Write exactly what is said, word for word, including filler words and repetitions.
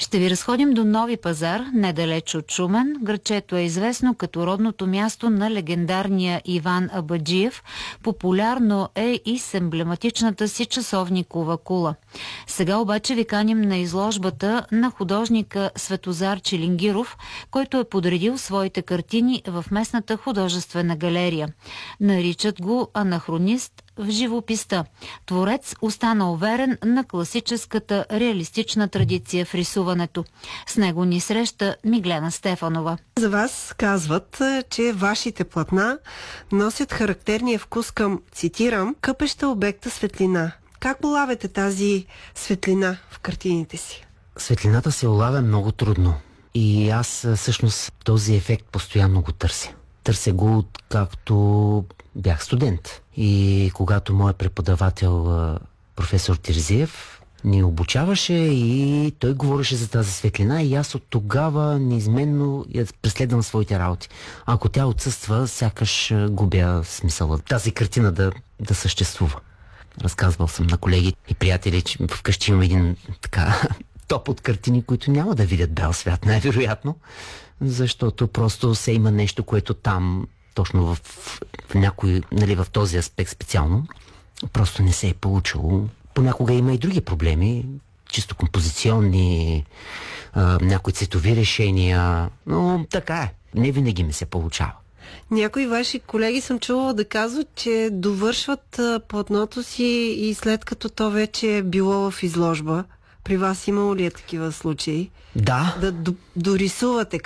Ще ви разходим до Нови пазар, недалеч от Шумен. Градчето е известно като родното място на легендарния Иван Абаджиев. Популярно е и с емблематичната си часовникова кула. Сега обаче ви каним на изложбата на художника Светозар Чилингиров, който е подредил своите картини в местната художествена галерия. Наричат го анахронист в живописта. Творец остана уверен на класическата реалистична традиция в рисуването. С него ни среща Миглена Стефанова. За вас казват, че вашите платна носят характерния вкус към, цитирам, къпеща обекта светлина. Как улавяте тази светлина в картините си? Светлината се улавя много трудно. И аз всъщност този ефект постоянно го търся. Търся го както бях студент. И когато моят преподавател, професор Терзиев, ни обучаваше и той говореше за тази светлина и аз от тогава неизменно я преследвам своите работи. Ако тя отсъства, сякаш губя смисъла тази картина да, да съществува. Разказвал съм на колеги и приятели, че вкъщи имам един така топ от картини, които няма да видят бял свят, най-вероятно, защото просто се има нещо, което там, точно в, в някой, нали, в този аспект специално, просто не се е получило. Понякога има и други проблеми, чисто композиционни, а, някои цветови решения, но така е. Не винаги ми се получава. Някои ваши колеги съм чувала да казват, че довършват платното си и след като то вече е било в изложба. При вас имало ли е такива случаи? Да. Да д- дорисувате